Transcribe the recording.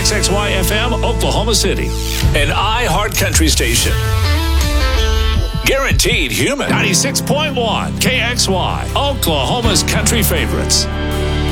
KXXY FM, Oklahoma City. An iHeart Country station. Guaranteed human. 96.1 KXY, Oklahoma's country favorites.